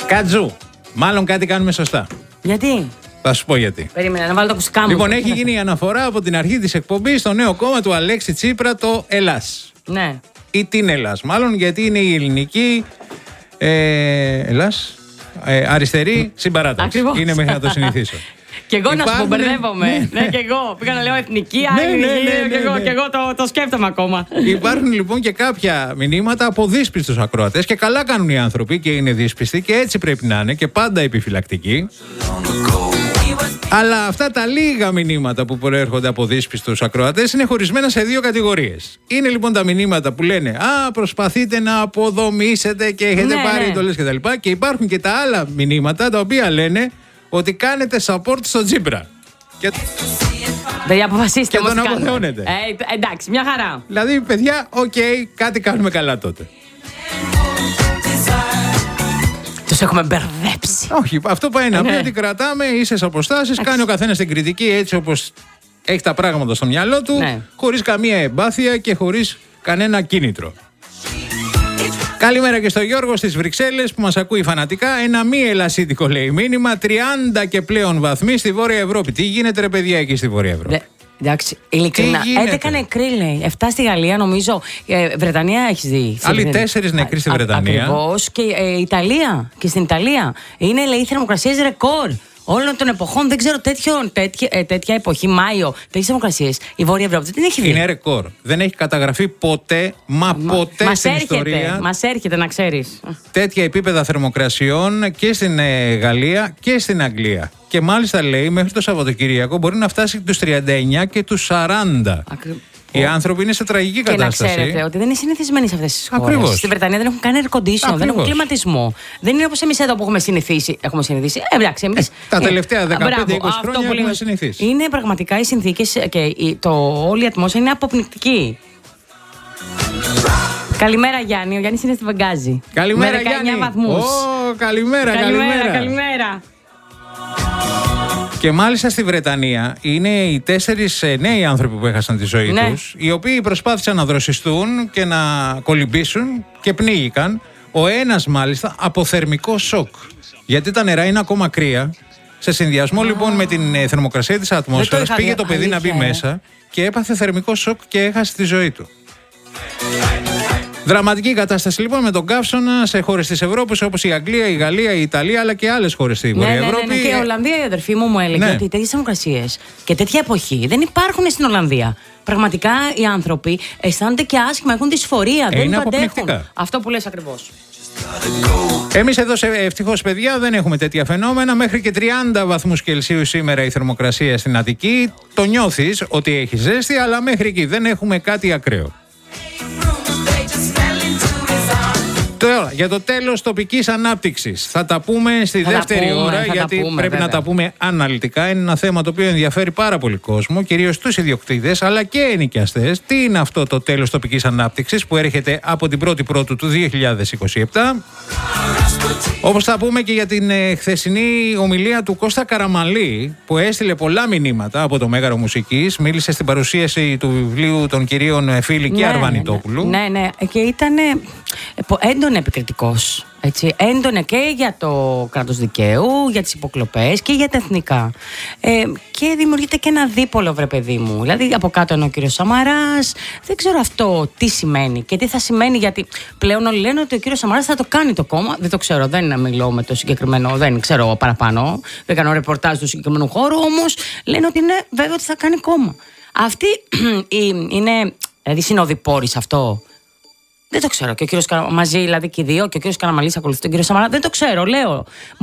Κατζού. Μάλλον κάτι κάνουμε σωστά. Γιατί? Θα σου πω γιατί. Περίμενα να βάλω το ακουστικά μου. Λοιπόν, έχει γίνει η αναφορά από την αρχή της εκπομπής στο νέο κόμμα του Αλέξη Τσίπρα, το Ελλάς. Ναι. Ή την Ελλάς, μάλλον, γιατί είναι η ελληνική Ελλάς, αριστερή συμπαράταξη. Ακριβώς. Είναι μέχρι να το συνηθίσω. Και εγώ να σου πω, μπερδεύομαι. Ναι, και εγώ. Πήγα να λέω εθνική, άλλη και εγώ το σκέφτομαι ακόμα. Υπάρχουν λοιπόν και κάποια μηνύματα από δύσπιστους ακροατές και καλά κάνουν οι άνθρωποι και είναι δύσπιστοι και έτσι πρέπει να είναι και πάντα επιφυλακτικοί. Αλλά αυτά τα λίγα μηνύματα που προέρχονται από δύσπιστους ακροατές είναι χωρισμένα σε δύο κατηγορίες. Είναι λοιπόν τα μηνύματα που λένε «Α, προσπαθείτε να αποδομήσετε και έχετε πάρει εντολές κτλ». Και υπάρχουν και τα άλλα μηνύματα τα οποία λένε ότι κάνετε support στο Τσίπρα. Δεν αποφασίστε όμως. Και τον αποθεώνετε. Εντάξει, μια χαρά. Δηλαδή, παιδιά, κάτι κάνουμε καλά τότε. Τους έχουμε μπερδέψει. Όχι, αυτό πάει να πει ότι κρατάμε ίσες αποστάσεις, κάνει ο καθένας την κριτική έτσι όπως έχει τα πράγματα στο μυαλό του, χωρίς καμία εμπάθεια και χωρίς κανένα κίνητρο. Καλημέρα και στο Γιώργο στις Βρυξέλλες που μας ακούει φανατικά. Ένα μη ελασίτικο λέει μήνυμα. 30 και πλέον βαθμοί στη Βόρεια Ευρώπη. Τι γίνεται ρε παιδιά εκεί στη Βόρεια Ευρώπη? Εντάξει, ειλικρινά. 11 νεκροί λέει. 7 στη Γαλλία νομίζω. Βρετανία έχεις δει? Άλλοι 4 νεκροί στη Βρετανία. Ακριβώς. Και Ιταλία. Και στην Ιταλία. Είναι λέει θερμοκρασίες ρεκόρ. Όλων των εποχών, δεν ξέρω τέτοια εποχή, Μάιο, τέτοιες θερμοκρασίες. Η Βόρεια Ευρώπη δεν έχει δει. Είναι ρεκόρ. Δεν έχει καταγραφεί ποτέ, ποτέ στην ιστορία. Μας έρχεται να ξέρεις. Τέτοια επίπεδα θερμοκρασιών και στην Γαλλία και στην Αγγλία. Και μάλιστα λέει μέχρι το Σαββατοκύριακο μπορεί να φτάσει τους 39 και τους 40. Οι άνθρωποι είναι σε τραγική κατάσταση. Και να ξέρετε ότι δεν είναι συνηθισμένοι σε αυτές τις χώρες. Ακριβώς. Στην Βρετανία δεν έχουν καν air condition, δεν έχουν κλιματισμό. Δεν είναι όπως εμείς εδώ που έχουμε συνηθίσει. Εντάξει, εμείς. Τα τελευταία 15-20 χρόνια έχουμε συνηθίσει. Είναι πραγματικά οι συνθήκες και όλη η ατμόσφαιρα είναι αποπνικτική. Καλημέρα Γιάννη, ο Γιάννης είναι στη Βεγγάζη. Καλημέρα με 19 Γιάννη. βαθμούς. Καλημέρα. Και μάλιστα στη Βρετανία είναι οι 4 νέοι άνθρωποι που έχασαν τη ζωή τους, οι οποίοι προσπάθησαν να δροσιστούν και να κολυμπήσουν και πνίγηκαν. Ο ένας μάλιστα από θερμικό σοκ. Γιατί τα νερά είναι ακόμα κρύα. Σε συνδυασμό λοιπόν με την θερμοκρασία της ατμόσφαιρας πήγε το παιδί να μπει μέσα και έπαθε θερμικό σοκ και έχασε τη ζωή του. Δραματική κατάσταση λοιπόν με τον καύσωνα σε χώρες της Ευρώπης όπως η Αγγλία, η Γαλλία, η Ιταλία αλλά και άλλες χώρες στη Βόρεια Ευρώπη. Ναι. Και η Ολλανδία, η αδερφή μου έλεγε ότι τέτοιες θερμοκρασίες και τέτοια εποχή δεν υπάρχουν στην Ολλανδία. Πραγματικά οι άνθρωποι αισθάνονται και άσχημα, έχουν δυσφορία, δεν το αντέχουν. Αυτό που λες ακριβώς. Εμείς εδώ ευτυχώς παιδιά δεν έχουμε τέτοια φαινόμενα. Μέχρι και 30 βαθμούς Κελσίου σήμερα η θερμοκρασία στην Αττική. Το νιώθεις ότι έχει ζέστη, αλλά μέχρι εκεί δεν έχουμε κάτι ακραίο. Τώρα, για το τέλος τοπικής ανάπτυξης. Θα τα πούμε στη δεύτερη ώρα, γιατί πρέπει να τα πούμε αναλυτικά. Είναι ένα θέμα το οποίο ενδιαφέρει πάρα πολύ κόσμο, κυρίως τους ιδιοκτήτες, αλλά και ενοικιαστές. Τι είναι αυτό το τέλος τοπικής ανάπτυξης που έρχεται από την 1η Πρώτου του 2027. Όπως θα πούμε και για την χθεσινή ομιλία του Κώστα Καραμανλή, που έστειλε πολλά μηνύματα από το Μέγαρο Μουσικής. Μίλησε στην παρουσίαση του βιβλίου των κυρίων Φίλη και Αρβανιτόπουλου. Ναι. Και ήταν έντονα επικριτικός. Έντονε και για το κράτος δικαίου, για τις υποκλοπές και για τα εθνικά. Και δημιουργείται και ένα δίπολο, βρε παιδί μου. Δηλαδή, από κάτω είναι ο κύριος Σαμαράς. Δεν ξέρω αυτό τι σημαίνει και τι θα σημαίνει, γιατί πλέον όλοι λένε ότι ο κύριος Σαμαράς θα το κάνει το κόμμα. Δεν το ξέρω, δεν μιλώ με το συγκεκριμένο, δεν ξέρω παραπάνω. Δεν κάνω ρεπορτάζ του συγκεκριμένου χώρου, όμως λένε ότι είναι βέβαιο ότι θα κάνει κόμμα. Αυτή είναι, δηλαδή, συνοδοιπόρη σε αυτό. Δεν το ξέρω. Και ο κύριος μαζί, δηλαδή και οι δύο, και ο κύριος Καραμανλής ακολουθεί τον κύριο Σαμαρά. Δεν το ξέρω, λέω.